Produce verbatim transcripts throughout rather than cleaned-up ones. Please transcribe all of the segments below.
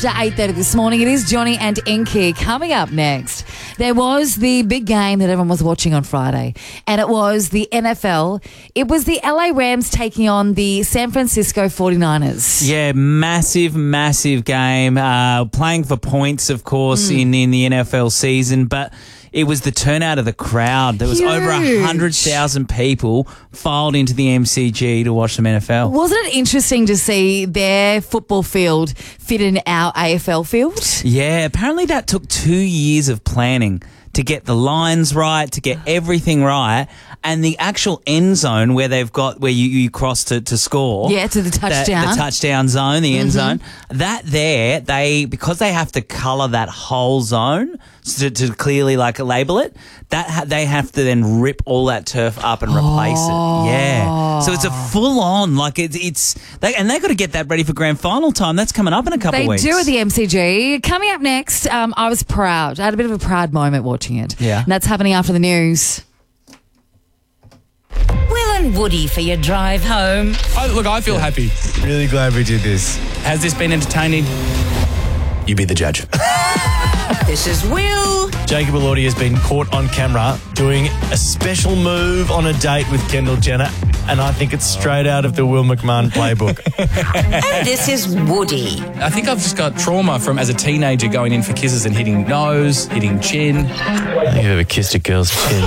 after eight thirty this morning. It is Johnny and Inky. Coming up next, there was the big game that everyone was watching on Friday, and it was the N F L. It was the L A Rams taking on the San Francisco forty-niners. Yeah, massive, massive game. Uh, playing for points, of course, mm. in, in the N F L season, but it was the turnout of the crowd. There was Huge. over one hundred thousand people filed into the M C G to watch some N F L. Wasn't it interesting to see their football field fit in our A F L field? Yeah, apparently that took two years of planning to get the lines right, to get everything right, and the actual end zone where they've got where you, you cross to, to score. Yeah, to the touchdown. The, the touchdown zone, the end mm-hmm. zone. That there, they because they have to colour that whole zone to, to clearly like label it. That ha- they have to then rip all that turf up and replace oh. it. Yeah, so it's a full on like it's it's they, and they got to get that ready for grand final time. That's coming up in a couple they of weeks. They do at the M C G. Coming up next, um, I was proud. I had a bit of a proud moment watching it. Yeah, and that's happening after the news. Will and Woody for your drive home. I, look, I feel yeah. happy. Really glad we did this. Has this been entertaining? You be the judge. This is Will. Jacob Elordi has been caught on camera doing a special move on a date with Kendall Jenner, and I think it's straight out of the Will McMahon playbook. And this is Woody. I think I've just got trauma from as a teenager going in for kisses and hitting nose, hitting chin. I think I've ever kissed a girl's chin.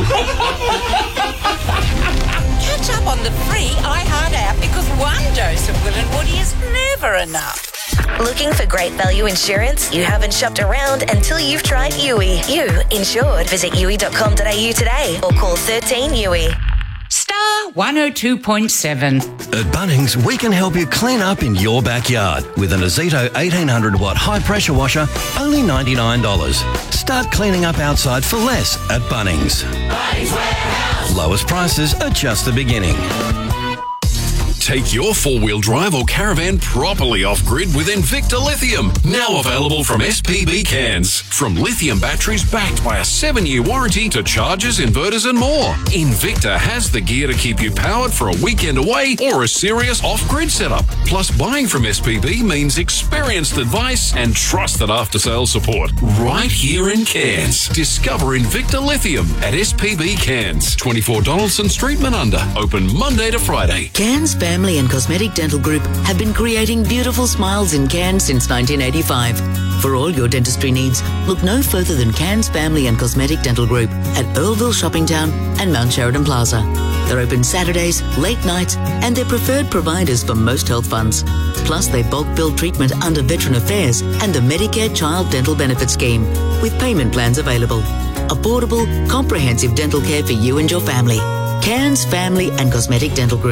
Catch up on the free iHeart app because one dose of Will and Woody is never enough. Looking for great value insurance? You haven't shopped around until you've tried U I. You insured. Visit U I dot com dot a u today or call thirteen U I. Star one oh two point seven. At Bunnings, we can help you clean up in your backyard with an Azito eighteen hundred watt high pressure washer, only ninety-nine dollars. Start cleaning up outside for less at Bunnings. Bunnings Warehouse. Lowest prices are just the beginning. Take your four-wheel drive or caravan properly off-grid with Invicta Lithium. Now available from S P B Cairns. From lithium batteries backed by a seven-year warranty to chargers, inverters and more. Invicta has the gear to keep you powered for a weekend away or a serious off-grid setup. Plus, buying from S P B means experienced advice and trusted after-sales support. Right here in Cairns. Discover Invicta Lithium at S P B Cairns. twenty-four Donaldson Street, Menunda. Open Monday to Friday. Cairns Family and Cosmetic Dental Group have been creating beautiful smiles in Cairns since nineteen eighty-five. For all your dentistry needs, look no further than Cairns Family and Cosmetic Dental Group at Earlville Shopping Town and Mount Sheridan Plaza. They're open Saturdays, late nights, and they're preferred providers for most health funds. Plus, they bulk bill treatment under Veteran Affairs and the Medicare Child Dental Benefit Scheme, with payment plans available. Affordable, comprehensive dental care for you and your family. Cairns Family and Cosmetic Dental Group.